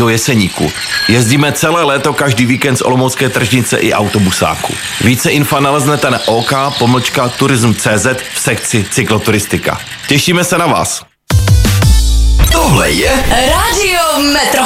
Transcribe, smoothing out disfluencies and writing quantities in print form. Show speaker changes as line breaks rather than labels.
do Jeseníku. Jezdíme celé léto každý víkend z olomoucké tržnice i autobusáku. Více info naleznete na ok-turism.cz v sekci cykloturistika. Těšíme se na vás.
Tohle je
Rádio Metro.